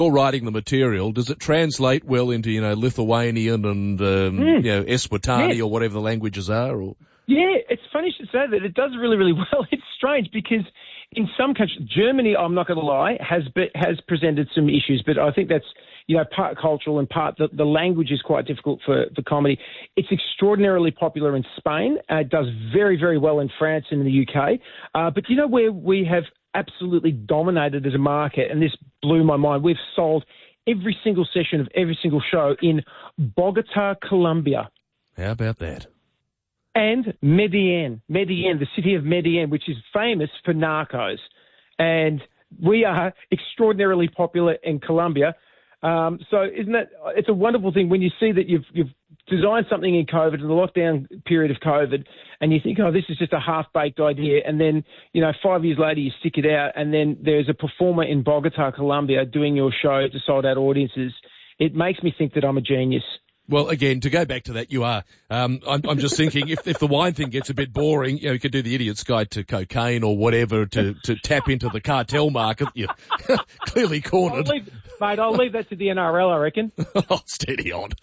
you're writing the material, does it translate well into, Lithuanian and, Eswatini or whatever the languages are? Or? Yeah, it's funny you should say that. It does really, really well. It's strange because in some countries, Germany, I'm not going to lie, has presented some issues, but I think that's, part cultural and part the language is quite difficult for comedy. It's extraordinarily popular in Spain. It does very, very well in France and in the UK. But where we have absolutely dominated as a market, and this blew my mind, we've sold every single session of every single show in Bogota, Colombia. How about that? And Medellin, the city of Medellin, which is famous for narcos. And we are extraordinarily popular in Colombia. So it's a wonderful thing when you see that you've designed something in COVID, in the lockdown period of COVID, and you think, oh, this is just a half-baked idea. And then, 5 years later, you stick it out, and then there's a performer in Bogota, Colombia, doing your show to sold-out audiences. It makes me think that I'm a genius. Well, again, to go back to that, you are. I'm just thinking if the wine thing gets a bit boring, you could do the idiot's guide to cocaine or whatever to tap into the cartel market. You're clearly cornered. I'll leave that to the NRL, I reckon. Oh, steady on.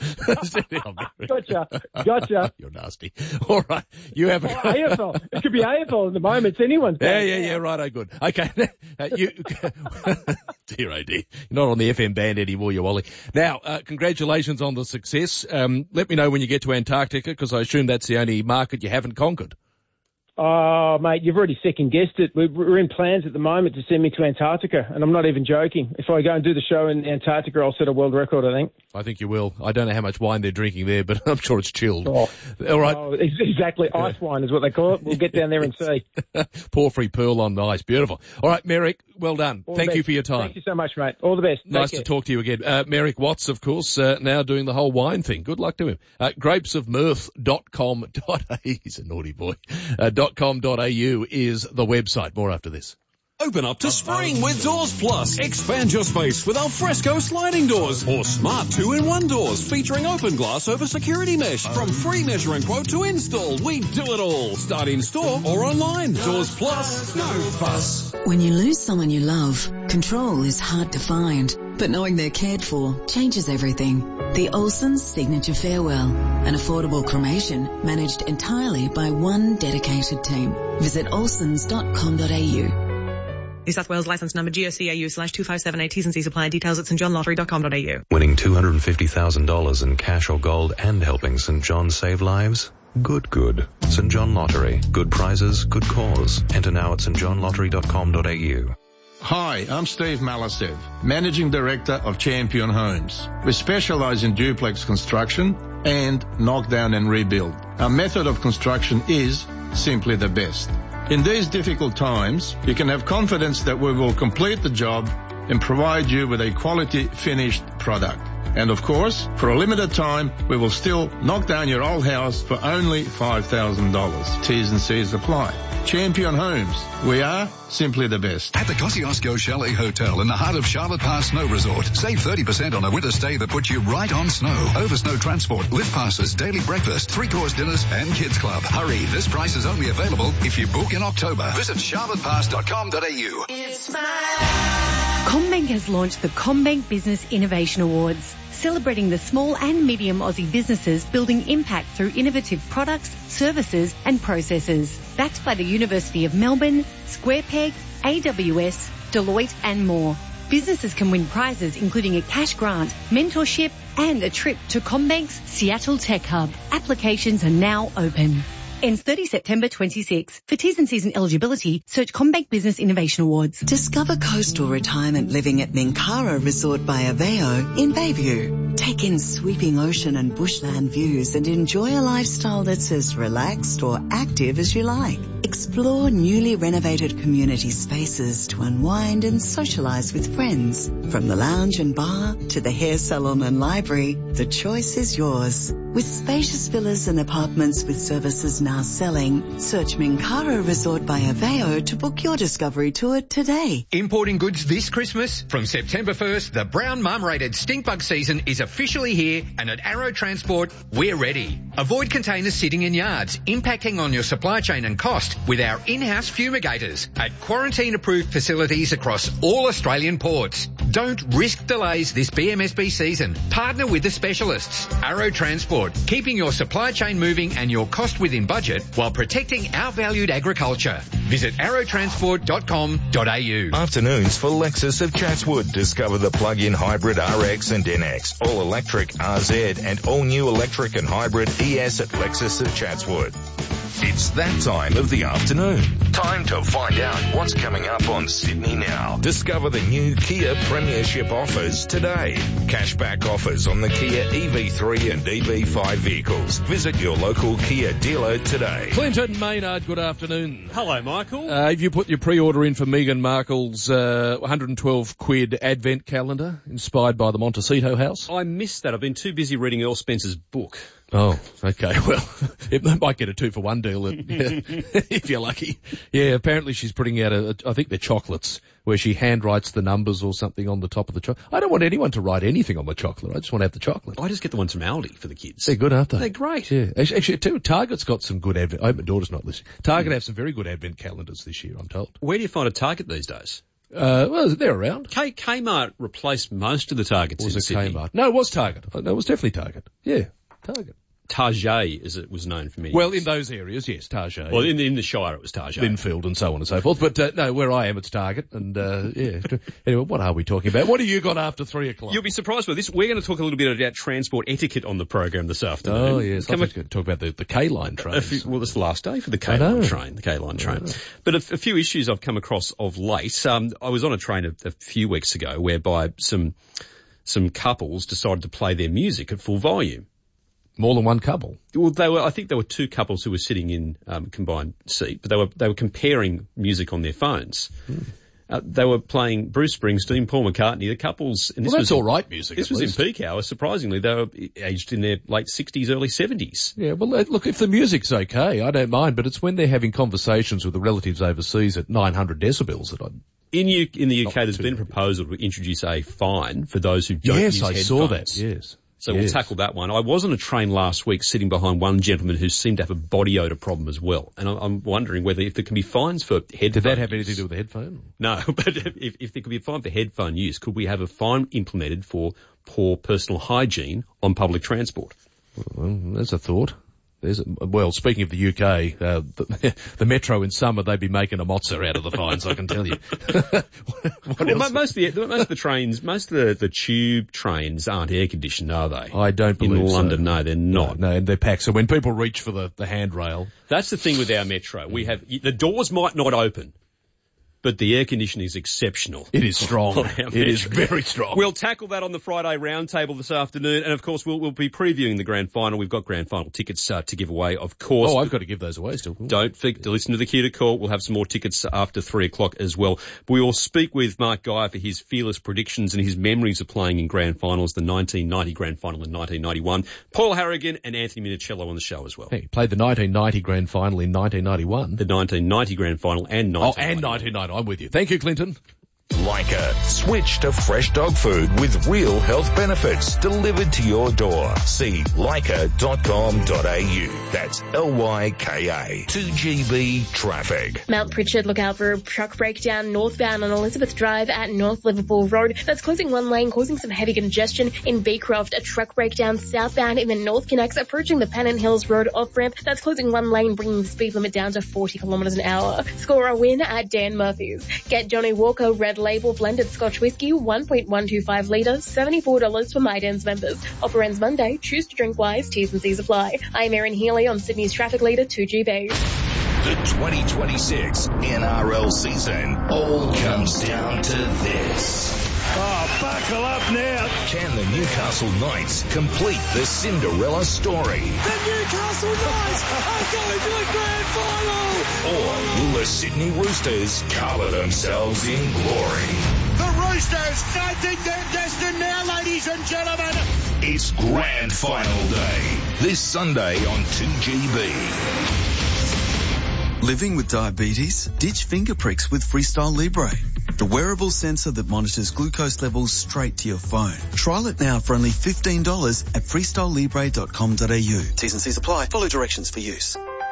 Gotcha. You're nasty. All right. You have AFL. It could be AFL at the moment. It's anyone's. Yeah. Right. Good. Okay. Dear, oh dear. You're not on the FM band anymore, you Wally. Now, congratulations on the success. Let me know when you get to Antarctica, because I assume that's the only market you haven't conquered. Oh, mate, you've already second-guessed it. We're in plans at the moment to send me to Antarctica, and I'm not even joking. If I go and do the show in Antarctica, I'll set a world record, I think. I think you will. I don't know how much wine they're drinking there, but I'm sure it's chilled. Oh, all right. Oh, exactly. Ice wine is what they call it. We'll get down there and see. Porphyry Pearl on the ice. Beautiful. All right, Merrick, well done. Thank you for your time. Thank you so much, mate. All the best. Nice to talk to you again. Merrick Watts, of course, now doing the whole wine thing. Good luck to him. grapesofmirth.com.au. He's a naughty boy. .com.au is the website. More after this. Open up to spring with Doors Plus. Expand your space with alfresco sliding doors or smart 2-in-1 doors featuring open glass over security mesh. From free measuring quote to install, we do it all. Start in store or online. Doors Plus, no fuss. When you lose someone you love, control is hard to find. But knowing they're cared for changes everything. The Olsen's Signature Farewell, an affordable cremation managed entirely by one dedicated team. Visit olsens.com.au. New South Wales licence number GOCAU/257A. T's and C's apply. Details at stjohnlottery.com.au. Winning $250,000 in cash or gold and helping St John save lives? Good. St John Lottery. Good prizes, good cause. Enter now at stjohnlottery.com.au. Hi, I'm Steve Malasev, Managing Director of Champion Homes. We specialise in duplex construction and knockdown and rebuild. Our method of construction is simply the best. In these difficult times, you can have confidence that we will complete the job and provide you with a quality finished product. And of course, for a limited time, we will still knock down your old house for only $5,000. T's and C's apply. Champion Homes. We are simply the best. At the Kosciuszko Chalet Hotel in the heart of Charlotte Pass Snow Resort, save 30% on a winter stay that puts you right on snow. Over snow transport, lift passes, daily breakfast, 3-course dinners, and kids club. Hurry, this price is only available if you book in October. Visit charlottepass.com.au. It's CommBank has launched the CommBank Business Innovation Awards, celebrating the small and medium Aussie businesses building impact through innovative products, services and processes. Backed by the University of Melbourne, SquarePeg, AWS, Deloitte and more. Businesses can win prizes including a cash grant, mentorship and a trip to CommBank's Seattle Tech Hub. Applications are now open. Ends 30 September 26. For T's and C's and eligibility, search CommBank Business Innovation Awards. Discover coastal retirement living at Minkara Resort by Aveo in Bayview. Take in sweeping ocean and bushland views and enjoy a lifestyle that's as relaxed or active as you like. Explore newly renovated community spaces to unwind and socialise with friends. From the lounge and bar to the hair salon and library, the choice is yours. With spacious villas and apartments with services now selling, search Minkara Resort by Aveo to book your discovery tour today. Importing goods this Christmas? From September 1st, the brown marmorated stinkbug season is officially here, and at Arrow Transport, we're ready. Avoid containers sitting in yards, impacting on your supply chain and cost with our in-house fumigators at quarantine-approved facilities across all Australian ports. Don't risk delays this BMSB season. Partner with the specialists. Arrow Transport, keeping your supply chain moving and your cost within budget while protecting our valued agriculture. Visit arrowtransport.com.au. Afternoons for Lexus of Chatswood. Discover the plug-in hybrid RX and NX, all-electric RZ and all-new electric and hybrid ES at Lexus of Chatswood. It's that time of the afternoon. Time to find out what's coming up on Sydney Now. Discover the new Kia Premiership offers today. Cashback offers on the Kia EV3 and EV5 vehicles. Visit your local Kia dealer today. Clinton Maynard, good afternoon. Hello, Michael. Have you put your pre-order in for Meghan Markle's 112 quid advent calendar inspired by the Montecito house? I missed that. I've been too busy reading Earl Spencer's book. Oh, okay. Well, it might get a 2-for-1 deal if you're lucky. Yeah, apparently she's putting out I think they're chocolates where she handwrites the numbers or something on the top of the chocolate. I don't want anyone to write anything on my chocolate. I just want to have the chocolate. I just get the ones from Aldi for the kids. They're good, aren't they? They're great. Yeah. Actually, too, Target's got some good advent. I hope my daughter's not listening. Target have some very good advent calendars this year, I'm told. Where do you find a Target these days? Well, they're around. Kmart replaced most of the Targets in Sydney. Kmart? No, it was Target. No, it was definitely Target. Yeah, Target. Target, as it was known for many Well, years. in those areas, yes, Target. Well, in the Shire, it was Target. Linfield and so on and so forth. But, no, where I am, it's Target. And, yeah. Anyway, what are we talking about? What have you got after 3 o'clock? You'll be surprised by this. We're going to talk a little bit about transport etiquette on the program this afternoon. Oh, yes. Going to talk about the K-line trains. Well, it's the last day for the K-line train, But a few issues I've come across of late. I was on a train a few weeks ago whereby some couples decided to play their music at full volume. More than one couple? Well, I think there were two couples who were sitting in combined seat, but they were comparing music on their phones. They were playing Bruce Springsteen, Paul McCartney, the couples. And that's all right music. This was in peak hour. Surprisingly, they were aged in their late 60s, early 70s. Yeah, well, look, if the music's okay, I don't mind, but it's when they're having conversations with the relatives overseas at 900 decibels that I'm... In the UK, there's been a proposal to introduce a fine for those who don't use headphones. Yes, I saw that, yes. So we'll tackle that one. I was on a train last week sitting behind one gentleman who seemed to have a body odour problem as well. And I'm wondering if there can be fines for headphones. Did that have anything to do with the headphone? No, but if there could be a fine for headphone use, could we have a fine implemented for poor personal hygiene on public transport? Well, there's a thought. Well, speaking of the UK, the Metro in summer, they'd be making a mozza out of the fines, I can tell you. Most of the trains, most of the tube trains aren't air conditioned, are they? I don't believe in London, so. No, they're not. No, and they're packed. So when people reach for the handrail. That's the thing with our Metro. We have, the doors might not open, but the air conditioning is exceptional. It is strong. It is very strong. We'll tackle that on the Friday roundtable this afternoon, and of course we'll be previewing the grand final. We've got grand final tickets to give away, of course. Oh, I've got to give those away still. Don't forget to listen to the Key to Call. We'll have some more tickets after 3 o'clock as well. We will speak with Mark Geyer for his fearless predictions and his memories of playing in grand finals, the 1990 grand final in 1991. Paul Harrigan and Anthony Minicello on the show as well. Hey, he played the 1990 grand final in 1991. The 1990 grand final and 1990. Oh, and 1990. I'm with you. Thank you, Clinton. Leica. Switch to fresh dog food with real health benefits delivered to your door. See leica.com.au. That's Lyka. 2GB traffic. Mount Pritchard, look out for a truck breakdown northbound on Elizabeth Drive at North Liverpool Road. That's closing one lane, causing some heavy congestion. In Beecroft, a truck breakdown southbound in the North Connects, approaching the Pennant Hills Road off-ramp. That's closing one lane, bringing the speed limit down to 40 kilometres an hour. Score a win at Dan Murphy's. Get Johnny Walker Red Label blended Scotch whiskey, 1.125 litres, $74 for My Dan's members. Offer ends Monday. Choose to drink wise. T's and C's apply. I'm Erin Healy on Sydney's traffic leader, 2GB. The 2026 NRL season all comes down to this. Oh, buckle up now. Can the Newcastle Knights complete the Cinderella story? The Newcastle Knights are going to the grand final. Or will the Sydney Roosters colour themselves in glory? The Roosters, I think they're destined now, ladies and gentlemen. It's Grand Final Day. This Sunday on 2GB. Living with diabetes? Ditch finger pricks with Freestyle Libre, the wearable sensor that monitors glucose levels straight to your phone. Trial it now for only $15 at freestylelibre.com.au. T's and C's apply. Follow directions for use.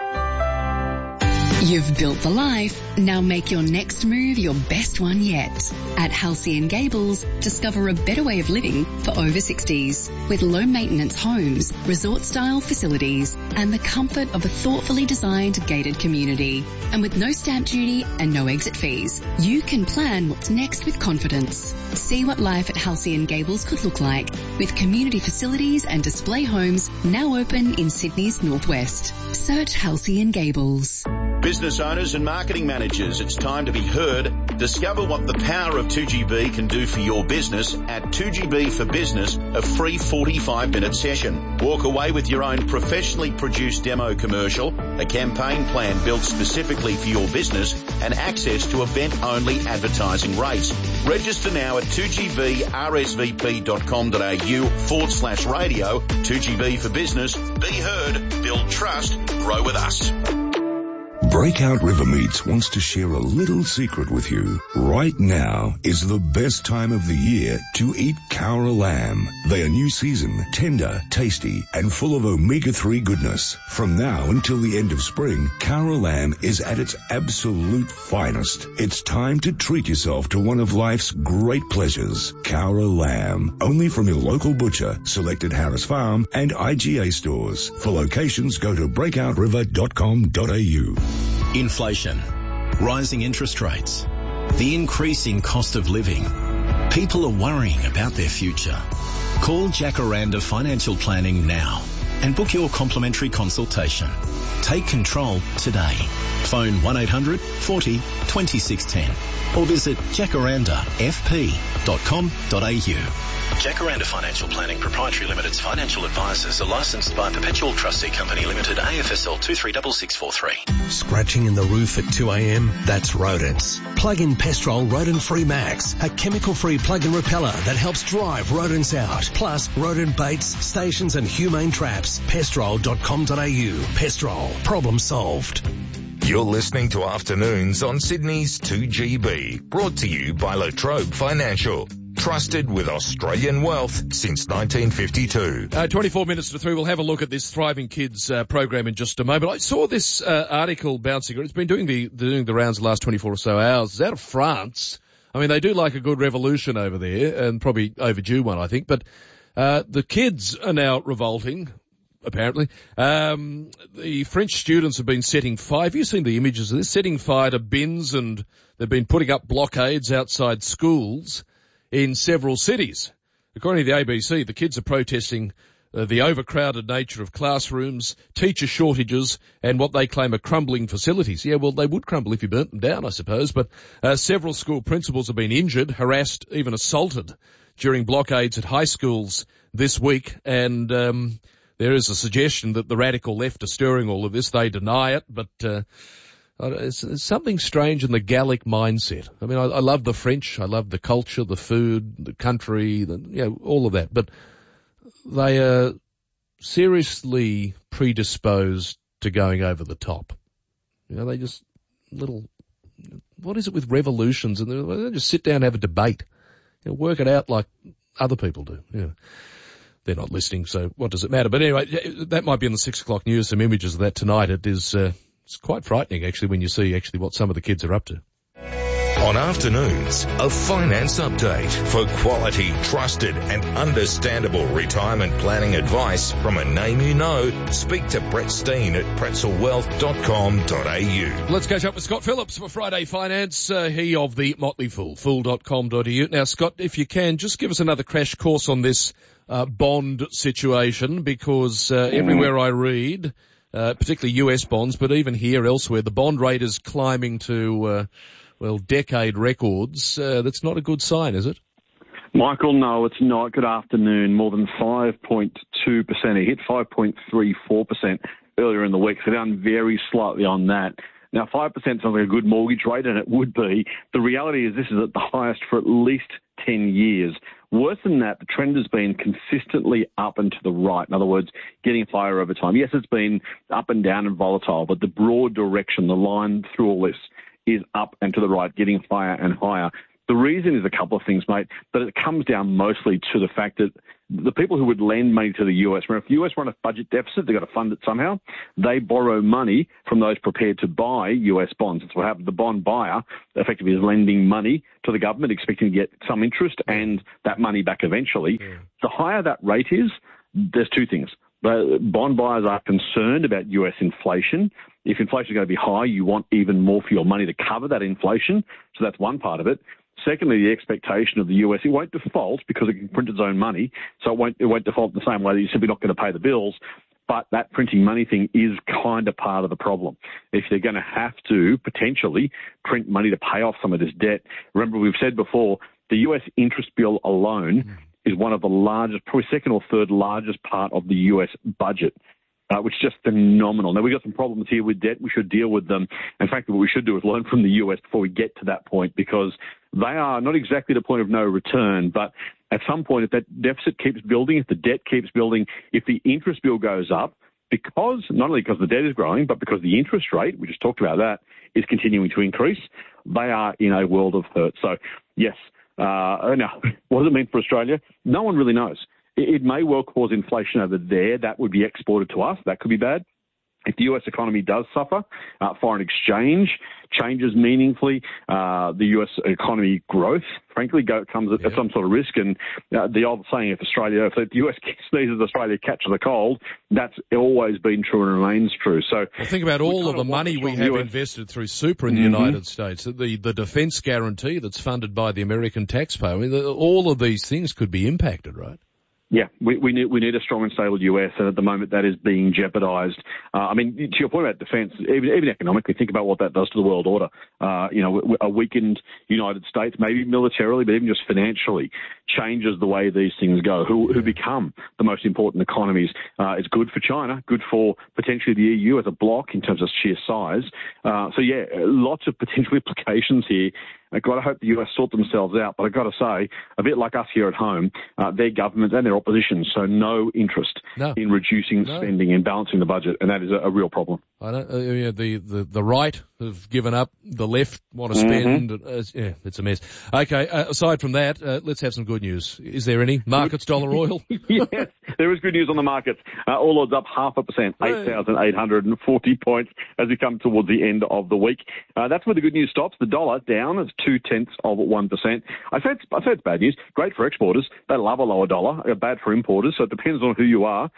You've built the life. Now make your next move your best one yet. At Halcyon and Gables, discover a better way of living for over 60s with low maintenance homes, resort style facilities and the comfort of a thoughtfully designed gated community. And with no stamp duty and no exit fees, you can plan what's next with confidence. See what life at Halcyon and Gables could look like with community facilities and display homes now open in Sydney's northwest. Search Halcyon and Gables. Business owners and marketing managers, it's time to be heard. Discover what the power of 2GB can do for your business at 2GB for Business, a free 45-minute session. Walk away with your own professionally produced demo commercial, a campaign plan built specifically for your business, and access to event-only advertising rates. Register now at 2gbrsvp.com.au/radio. 2GB for Business. Be heard, build trust, grow with us. Breakout River Meats wants to share a little secret with you. Right now is the best time of the year to eat Cowra lamb. They are new season, tender, tasty, and full of omega-3 goodness. From now until the end of spring, Cowra lamb is at its absolute finest. It's time to treat yourself to one of life's great pleasures. Cowra lamb, only from your local butcher, selected Harris Farm and IGA stores. For locations, go to breakouriver.com.au. Inflation, rising interest rates, the increasing cost of living. People are worrying about their future. Call Jacaranda Financial Planning now and book your complimentary consultation. Take control today. Phone 1800 40 2610 or visit jacarandafp.com.au. Jacaranda Financial Planning Proprietary Limited's financial advisors are licensed by Perpetual Trustee Company Limited, AFSL 236643. Scratching in the roof at 2 a.m? That's rodents. Plug in Pestrol Rodent Free Max, a chemical-free plug-in repeller that helps drive rodents out. Plus, rodent baits, stations and humane traps. Pestrol.com.au. Pestrol. Problem solved. You're listening to Afternoons on Sydney's 2GB, brought to you by La Trobe Financial. Trusted with Australian wealth since 1952. 24 minutes to 3. We'll have a look at this Thriving Kids program in just a moment. I saw this article bouncing. It's been doing the rounds the last 24 or so hours. It's out of France. I mean, they do like a good revolution over there, and probably overdue one, I think. But the kids are now revolting, apparently. The French students have been setting fire. Have you seen the images of this? Setting fire to bins, and they've been putting up blockades outside schools in several cities. According to the ABC, the kids are protesting the overcrowded nature of classrooms, teacher shortages, and what they claim are crumbling facilities. Yeah, well, they would crumble if you burnt them down, I suppose, but several school principals have been injured, harassed, even assaulted during blockades at high schools this week, and there is a suggestion that the radical left are stirring all of this. They deny it, but it's something strange in the Gallic mindset. I mean, I love the French. I love the culture, the food, the country, all of that. But they are seriously predisposed to going over the top. They just what is it with revolutions? And they just sit down and have a debate. Work it out like other people do. They're not listening, so what does it matter? But anyway, that might be in the 6 o'clock news, some images of that tonight. It is, it's quite frightening, actually, when you see actually what some of the kids are up to. On Afternoons, a finance update for quality, trusted and understandable retirement planning advice from a name you know. Speak to Brett Steen at pretzelwealth.com.au. Let's catch up with Scott Phillips for Friday Finance. He of the Motley Fool, fool.com.au. Now, Scott, if you can, just give us another crash course on this bond situation, because everywhere I read, particularly US bonds, but even here elsewhere, the bond rate is climbing to decade records. That's not a good sign, is it? Michael, no, it's not. Good afternoon. More than 5.2%. It hit 5.34% earlier in the week, so down very slightly on that. Now, 5% sounds like a good mortgage rate, and it would be. The reality is this is at the highest for at least 10 years. Worse than that, the trend has been consistently up and to the right. In other words, getting higher over time. Yes, it's been up and down and volatile, but the broad direction, the line through all this is up and to the right, getting higher and higher. The reason is a couple of things, mate, but it comes down mostly to the fact that the people who would lend money to the US, if the US run a budget deficit, they've got to fund it somehow, they borrow money from those prepared to buy US bonds. That's what happens. The bond buyer effectively is lending money to the government, expecting to get some interest and that money back eventually. Yeah. The higher that rate is, there's two things. The bond buyers are concerned about US inflation. If inflation is going to be high, you want even more for your money to cover that inflation. So that's one part of it. Secondly, the expectation of the US, it won't default because it can print its own money, so it won't default in the same way that you're simply not going to pay the bills. But that printing money thing is kind of part of the problem. If they're going to have to potentially print money to pay off some of this debt, remember we've said before, the US interest bill alone is one of the largest, probably second or third largest part of the US budget. Which is just phenomenal. Now, we've got some problems here with debt. We should deal with them. In fact, what we should do is learn from the US before we get to that point, because they are not exactly the point of no return, but at some point, if that deficit keeps building, if the debt keeps building, if the interest bill goes up, because not only because the debt is growing, but because the interest rate, we just talked about that, is continuing to increase, they are in a world of hurt. So, yes, now, what does it mean for Australia? No one really knows. It may well cause inflation over there. That would be exported to us. That could be bad. If the US economy does suffer, foreign exchange changes meaningfully, the US economy growth, frankly, comes at some sort of risk. And the old saying, if the US sneezes, Australia catches a cold, that's always been true and remains true. So well, think about all of the money we have invested through super in the United States, the defence guarantee that's funded by the American taxpayer. I mean, all of these things could be impacted, right? Yeah, we need a strong and stable US, and at the moment that is being jeopardised. I mean, to your point about defence, even economically, think about what that does to the world order. A weakened United States, maybe militarily, but even just financially, changes the way these things go. Who become the most important economies? It's good for China, good for potentially the EU as a bloc in terms of sheer size. So yeah, lots of potential implications here. I've got to hope the US sort themselves out, but I've got to say, a bit like us here at home, their governments and their opposition show no interest in reducing spending and balancing the budget, and that is a real problem. I don't. The right have given up. The left want to spend. It's a mess. Okay. Aside from that, let's have some good news. Is there any? Markets, dollar oil. Yes, there is good news on the markets. All odds up 0.5%, 8,840 points as we come towards the end of the week. That's where the good news stops. The dollar down as 0.2%. I say it's bad news. Great for exporters. They love a lower dollar. Bad for importers. So it depends on who you are.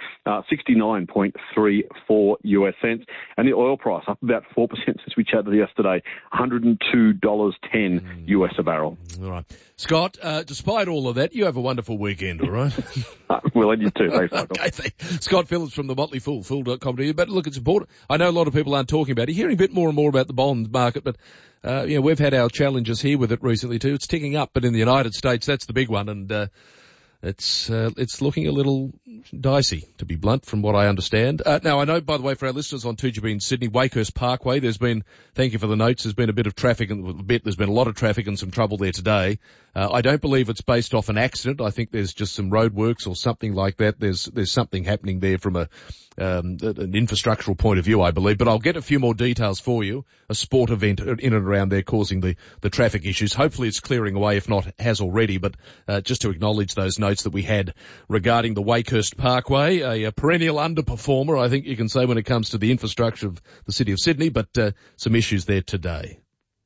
69.34 US cents. And the oil price up about 4% since we chatted yesterday, $102.10 US a barrel. All right. Scott, despite all of that, you have a wonderful weekend, all right? Well, and you too. Thanks, Michael. Okay, Scott Phillips from the Motley Fool, fool.com.au. But look, it's important. I know a lot of people aren't talking about it. Hearing a bit more and more about the bond market, but we've had our challenges here with it recently too. It's ticking up, but in the United States, that's the big one, and it's looking a little dicey, to be blunt, from what I understand. Now, I know, by the way, for our listeners on 2GB in Sydney, Wakehurst Parkway, thank you for the notes, there's been a bit of traffic, there's been a lot of traffic and some trouble there today. I don't believe it's based off an accident. I think there's just some roadworks or something like that. There's something happening there from an infrastructural point of view, I believe. But I'll get a few more details for you. A sport event in and around there causing the traffic issues. Hopefully it's clearing away, if not has already. But just to acknowledge those notes that we had regarding the Wakehurst Parkway, a perennial underperformer, I think you can say, when it comes to the infrastructure of the city of Sydney, but some issues there today.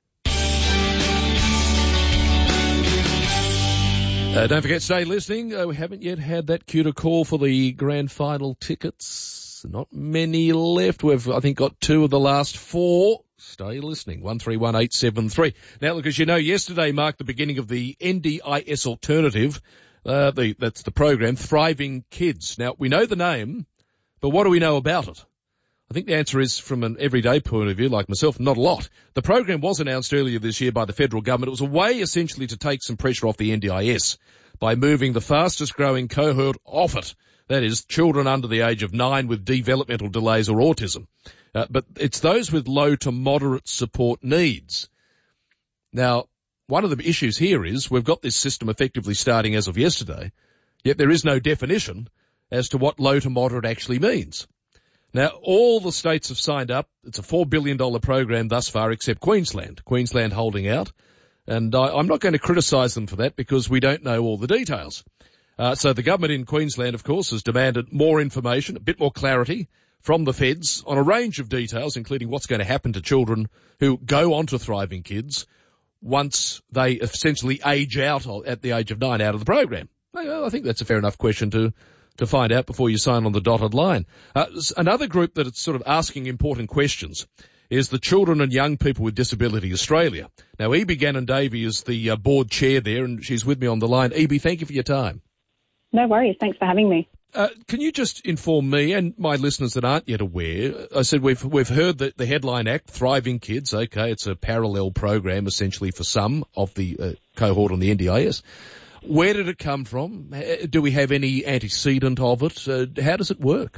Don't forget, stay listening. We haven't yet had that cue to call for the grand final tickets. Not many left. We've, I think, got 2 of the last 4. Stay listening. 131873. Now, look, as you know, yesterday marked the beginning of the NDIS alternative. That's the program, Thriving Kids. Now, we know the name, but what do we know about it? I think the answer is, from an everyday point of view, like myself, not a lot. The program was announced earlier this year by the federal government. It was a way, essentially, to take some pressure off the NDIS by moving the fastest growing cohort off it. That is, children under the age of 9 with developmental delays or autism. But it's those with low to moderate support needs. Now, one of the issues here is we've got this system effectively starting as of yesterday, yet there is no definition as to what low to moderate actually means. Now, all the states have signed up. It's a $4 billion program thus far, except Queensland. Queensland holding out. And I'm not going to criticise them for that because we don't know all the details. So the government in Queensland, of course, has demanded more information, a bit more clarity from the feds on a range of details, including what's going to happen to children who go on to Thriving Kids once they essentially age out at the age of 9 out of the program. I think that's a fair enough question to find out before you sign on the dotted line. Another group that is sort of asking important questions is the Children and Young People with Disability Australia. Now, Eby Gannon-Davey is the board chair there, and she's with me on the line. Eby, thank you for your time. No worries. Thanks for having me. Can you just inform me and my listeners that aren't yet aware? I said we've heard that the headline act, Thriving Kids. Okay, it's a parallel program essentially for some of the cohort on the NDIS. Where did it come from? Do we have any antecedent of it? How does it work?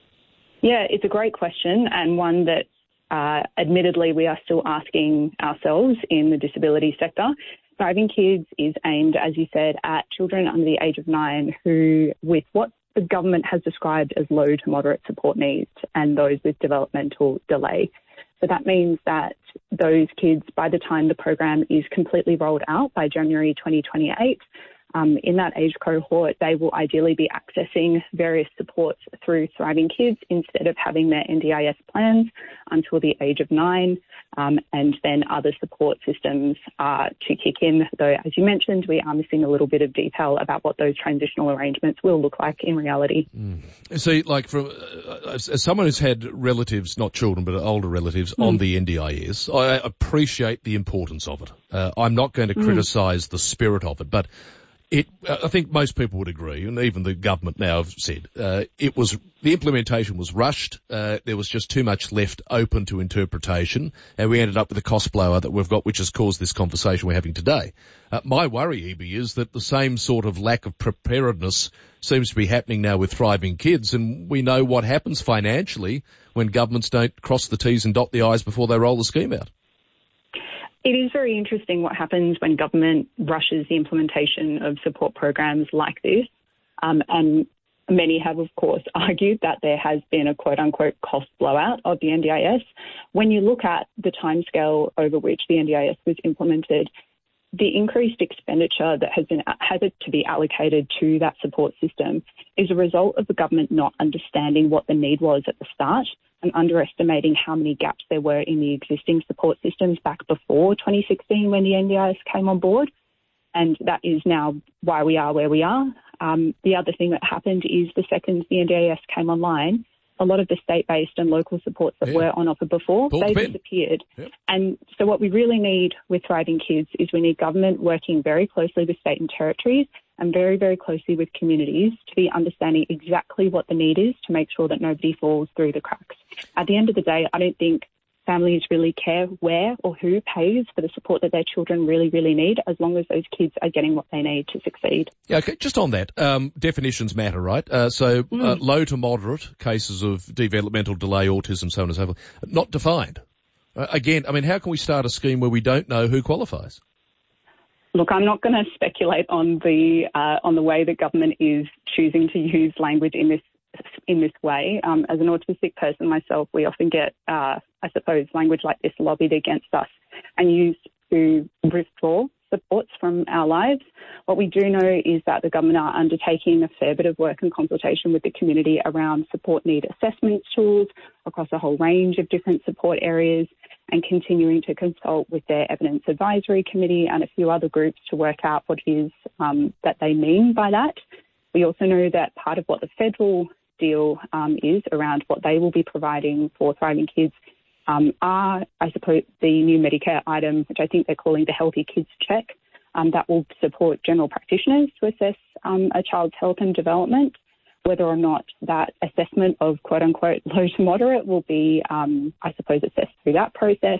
Yeah, it's a great question and one that admittedly we are still asking ourselves in the disability sector. Thriving Kids is aimed, as you said, at children under the age of 9 who, with what the government has described as low to moderate support needs and those with developmental delay. So that means that those kids, by the time the program is completely rolled out by January 2028, in that age cohort, they will ideally be accessing various supports through Thriving Kids instead of having their NDIS plans until the age of 9, and then other support systems to kick in. Though, as you mentioned, we are missing a little bit of detail about what those transitional arrangements will look like in reality. See, like as someone who's had relatives, not children, but older relatives on the NDIS, I appreciate the importance of it. I'm not going to criticise the spirit of it, but I think most people would agree, and even the government now have said, the implementation was rushed. There was just too much left open to interpretation, and we ended up with a cost blower that we've got, which has caused this conversation we're having today. My worry, Eby, is that the same sort of lack of preparedness seems to be happening now with Thriving Kids, and we know what happens financially when governments don't cross the T's and dot the I's before they roll the scheme out. It is very interesting what happens when government rushes the implementation of support programs like this. And many have, of course, argued that there has been a quote-unquote cost blowout of the NDIS. When you look at the timescale over which the NDIS was implemented, the increased expenditure that has had to be allocated to that support system is a result of the government not understanding what the need was at the start and underestimating how many gaps there were in the existing support systems back before 2016 when the NDIS came on board. And that is now why we are where we are. The other thing that happened is the second the NDIS came online, a lot of the state-based and local supports that were on offer before, they disappeared. Yep. And so what we really need with Thriving Kids is we need government working very closely with state and territories and very, very closely with communities to be understanding exactly what the need is to make sure that nobody falls through the cracks. At the end of the day, I don't think families really care where or who pays for the support that their children really, really need, as long as those kids are getting what they need to succeed. Yeah, okay, just on that, definitions matter, right? Low to moderate cases of developmental delay, autism, so on and so forth, not defined. Again, I mean, how can we start a scheme where we don't know who qualifies? Look, I'm not going to speculate on the way the government is choosing to use language in this way. As an autistic person myself, we often get, I suppose, language like this lobbied against us and used to withdraw supports from our lives. What we do know is that the government are undertaking a fair bit of work and consultation with the community around support need assessment tools across a whole range of different support areas, and continuing to consult with their evidence advisory committee and a few other groups to work out what it is that they mean by that. We also know that part of what the federal deal is around what they will be providing for Thriving Kids are, I suppose, the new Medicare item, which I think they're calling the Healthy Kids Check, that will support general practitioners to assess a child's health and development. Whether or not that assessment of quote-unquote low to moderate will be, I suppose, assessed through that process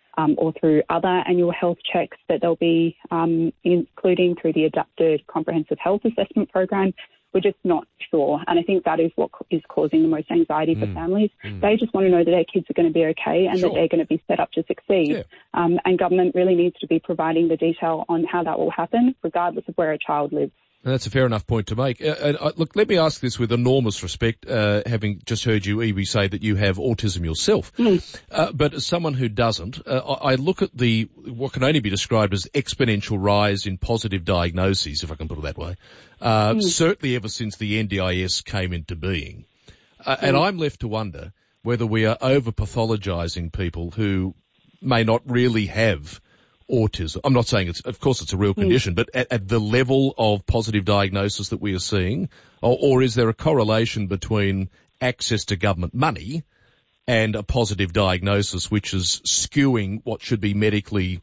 or through other annual health checks that they'll be including through the Adapted Comprehensive Health Assessment Program. We're just not sure. And I think that is what is causing the most anxiety for families. They just want to know that their kids are going to be okay and that they're going to be set up to succeed. And government really needs to be providing the detail on how that will happen, regardless of where a child lives. That's a fair enough point to make. Look, let me ask this with enormous respect, having just heard you, Evie, say that you have autism yourself. But as someone who doesn't, I look at what can only be described as exponential rise in positive diagnoses, if I can put it that way, certainly ever since the NDIS came into being. And I'm left to wonder whether we are over-pathologizing people who may not really have autism. I'm not saying of course it's a real condition, but at the level of positive diagnosis that we are seeing, or is there a correlation between access to government money and a positive diagnosis which is skewing what should be medically,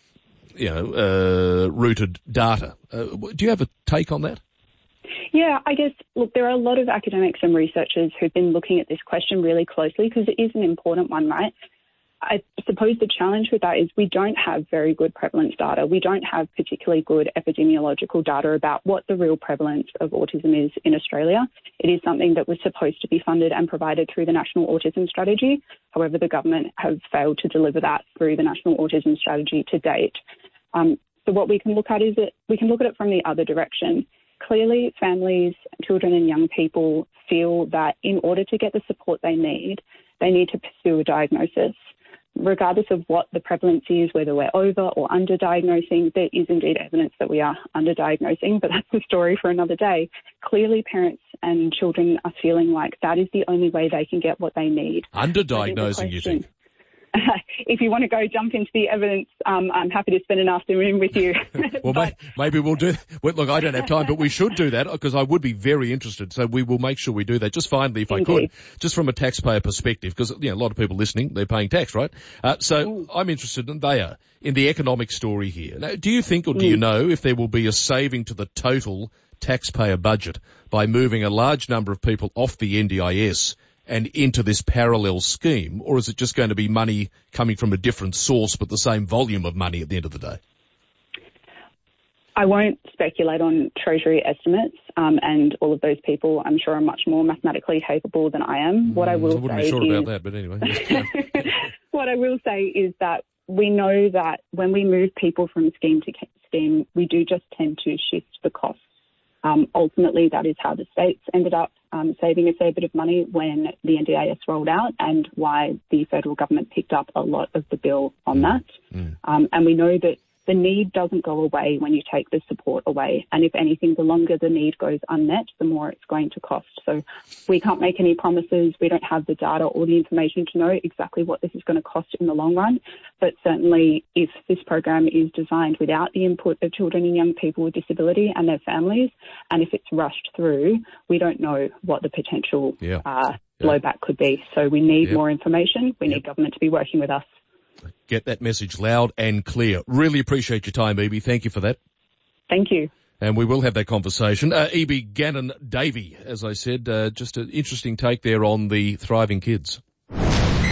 rooted data? Do you have a take on that? Yeah, I guess, look, there are a lot of academics and researchers who've been looking at this question really closely because it is an important one, right? I suppose the challenge with that is we don't have very good prevalence data. We don't have particularly good epidemiological data about what the real prevalence of autism is in Australia. It is something that was supposed to be funded and provided through the National Autism Strategy. However, the government have failed to deliver that through the National Autism Strategy to date. So what we can look at is that we can look at it from the other direction. Clearly, families, children and young people feel that in order to get the support they need to pursue a diagnosis. Regardless of what the prevalence is, whether we're over or underdiagnosing, there is indeed evidence that we are underdiagnosing, but that's a story for another day. Clearly, parents and children are feeling like that is the only way they can get what they need. Underdiagnosing, you think? If you want to go jump into the evidence, I'm happy to spend an afternoon with you. Well, maybe we'll do. Well, look, I don't have time, but we should do that because I would be very interested. So we will make sure we do that. Just finally, if I could, just from a taxpayer perspective, because a lot of people listening, they're paying tax, right? So I'm interested, and they are, in the economic story here. Now, do you think, or do you know, if there will be a saving to the total taxpayer budget by moving a large number of people off the NDIS and into this parallel scheme, or is it just going to be money coming from a different source but the same volume of money at the end of the day? I won't speculate on Treasury estimates, and all of those people I'm sure are much more mathematically capable than I am. What I will wouldn't say be sure is, about that, but anyway. what I will say is that we know that when we move people from scheme to scheme, we do just tend to shift the costs. Ultimately, that is how the states ended up saving a fair bit of money when the NDIS rolled out, and why the federal government picked up a lot of the bill on that. And we know that the need doesn't go away when you take the support away. And if anything, the longer the need goes unmet, the more it's going to cost. So we can't make any promises. We don't have the data or the information to know exactly what this is going to cost in the long run. But certainly if this program is designed without the input of children and young people with disability and their families, and if it's rushed through, we don't know what the potential blowback could be. So we need more information. We need government to be working with us. Get that message loud and clear. Really appreciate your time, Evie. Thank you for that. Thank you. And we will have that conversation. Evie Gannon-Davey, as I said, just an interesting take there on the thriving kids. Buckle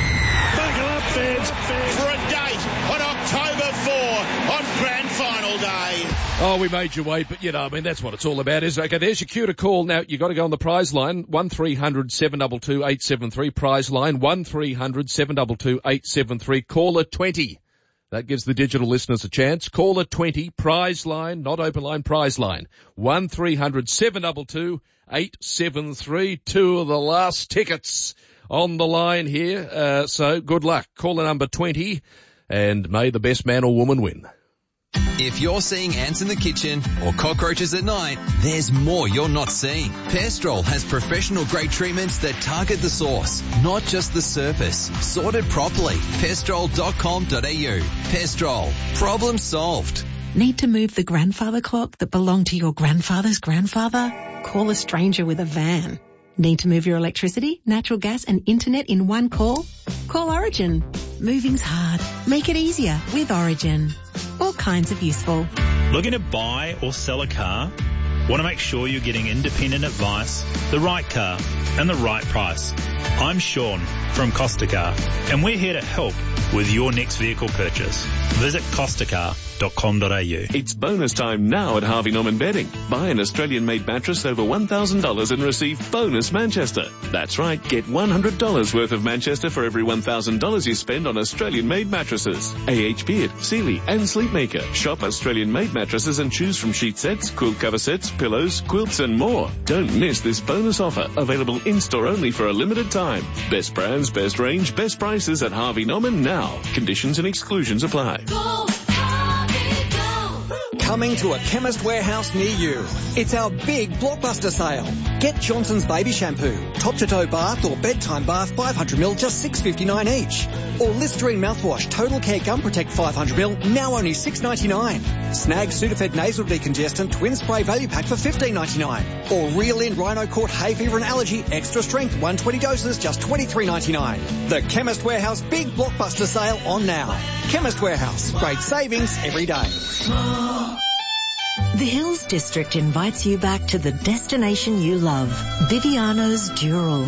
up, fans, for a date on October 4 on Grand Final Day. Oh, we made you wait, but that's what it's all about, isn't it? Okay, there's your cue to call. Now, you've got to go on the prize line, 1300 722 873, prize line, 1300 722 873, caller 20. That gives the digital listeners a chance. Caller 20, prize line, not open line, prize line, 1300 722 873, two of the last tickets on the line here. So good luck. Caller number 20, and may the best man or woman win. If you're seeing ants in the kitchen or cockroaches at night, there's more you're not seeing. Pestrol has professional grade treatments that target the source, not just the surface. Sorted properly. Pestrol.com.au. Pestrol. Problem solved. Need to move the grandfather clock that belonged to your grandfather's grandfather? Call a stranger with a van. Need to move your electricity, natural gas and internet in one call? Call Origin. Moving's hard. Make it easier with Origin. All kinds of useful. Looking to buy or sell a car? Want to make sure you're getting independent advice, the right car and the right price. I'm Sean from Costa Car, and we're here to help with your next vehicle purchase. Visit costacar.com.au. It's bonus time now at Harvey Norman Bedding. Buy an Australian-made mattress over $1,000 and receive bonus Manchester. That's right, get $100 worth of Manchester for every $1,000 you spend on Australian-made mattresses. AH Beard, Sealy and Sleepmaker. Shop Australian-made mattresses and choose from sheet sets, quilt cover sets, pillows, quilts and more. Don't miss this bonus offer, available in-store only for a limited time. Best brands, best range, best prices at Harvey Norman now. Conditions and exclusions apply. Coming to a Chemist Warehouse near you. It's our big blockbuster sale. Get Johnson's Baby Shampoo, top-to-toe bath or bedtime bath 500ml, just $6.59 each. Or Listerine mouthwash, Total Care Gum Protect 500ml, now only $6.99. Snag Sudafed Nasal Decongestant Twin Spray Value Pack for $15.99. Or Reel In Rhino Court Hay Fever and Allergy Extra Strength 120 doses, just $23.99. The Chemist Warehouse big blockbuster sale on now. Chemist Warehouse, great savings every day. The Hills District invites you back to the destination you love, Viviano's Dural.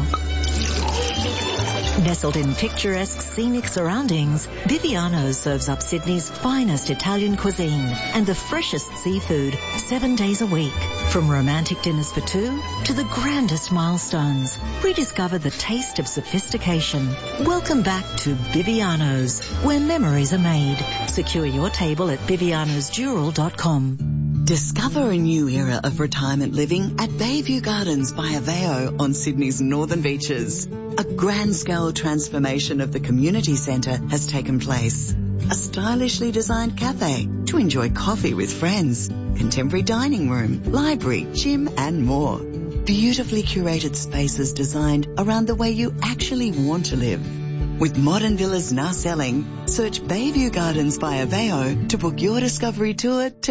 Nestled in picturesque scenic surroundings, Viviano's serves up Sydney's finest Italian cuisine and the freshest seafood 7 days a week. From romantic dinners for two to the grandest milestones, rediscover the taste of sophistication. Welcome back to Viviano's, where memories are made. Secure your table at vivianosdural.com. Discover a new era of retirement living at Bayview Gardens by Aveo on Sydney's northern beaches. A grand-scale transformation of the community centre has taken place. A stylishly designed cafe to enjoy coffee with friends, contemporary dining room, library, gym and more. Beautifully curated spaces designed around the way you actually want to live. With modern villas now selling, search Bayview Gardens by Aveo to book your discovery tour today.